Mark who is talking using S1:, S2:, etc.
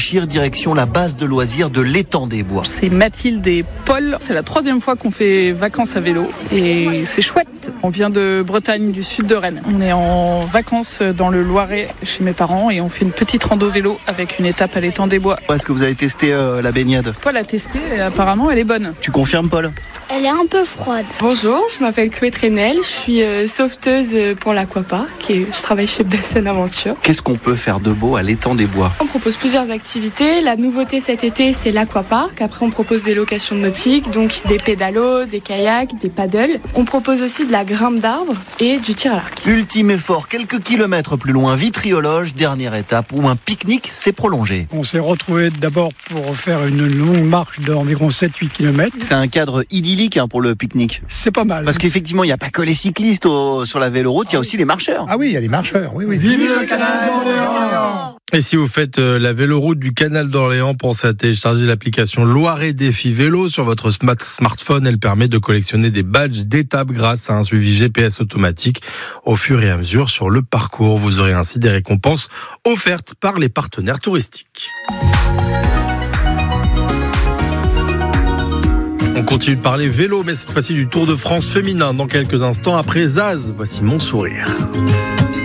S1: franchir direction la base de loisirs de l'étang des Bois.
S2: C'est Mathilde et Paul. C'est la 3e fois qu'on fait vacances à vélo et c'est chouette. On vient de Bretagne, du sud de Rennes. On est en vacances dans le Loiret chez mes parents et on fait une petite rando vélo avec une étape à l'étang des Bois.
S1: Est-ce que vous avez testé la baignade ?
S2: Paul a testé et apparemment elle est bonne.
S1: Tu confirmes, Paul ?
S3: Elle est un peu froide.
S4: Bonjour, je m'appelle Chloé Trenel, je suis sauveteuse pour l'Aquapark et je travaille chez Bessène Aventure.
S1: Qu'est-ce qu'on peut faire de beau à l'étang des Bois ?
S4: On propose plusieurs activités. La nouveauté cet été, c'est l'Aquapark. Après, on propose des locations nautiques, donc des pédalos, des kayaks, des paddles. On propose aussi de la grimpe d'arbres et du tir à l'arc.
S1: Ultime effort, quelques kilomètres plus loin, Vitriologe, dernière étape où un pique-nique s'est prolongé.
S5: On s'est retrouvés d'abord pour faire une longue marche d'environ 7-8 km.
S1: C'est un cadre idyllique pour le pique-nique.
S5: C'est pas mal.
S1: Parce qu'effectivement, il n'y a pas que les cyclistes sur la véloroute, il y a aussi les marcheurs.
S6: Ah oui, il y a les marcheurs, oui.
S5: Vive le canal d'Orléans!
S7: Et si vous faites la véloroute du canal d'Orléans, pensez à télécharger l'application Loiret Défi Vélo sur votre smartphone. Elle permet de collectionner des badges d'étape grâce à un suivi GPS automatique au fur et à mesure sur le parcours. Vous aurez ainsi des récompenses offertes par les partenaires touristiques. On continue de parler vélo, mais cette fois-ci du Tour de France féminin dans quelques instants après Zaz. Voici Mon Sourire.